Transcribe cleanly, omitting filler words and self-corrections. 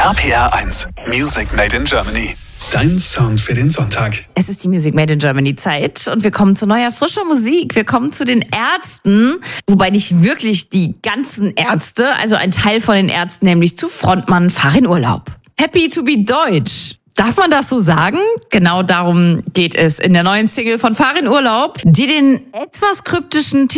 RPR 1, Music Made in Germany. Dein Sound für den Sonntag. Es ist die Music Made in Germany Zeit und wir kommen zu neuer, frischer Musik. Wir kommen zu den Ärzten, wobei nicht wirklich die ganzen Ärzte, also ein Teil von den Ärzten, nämlich zu Frontmann Farin Urlaub. Happy to be Deutsch. Darf man das so sagen? Genau darum geht es in der neuen Single von Farin Urlaub, die den etwas kryptischen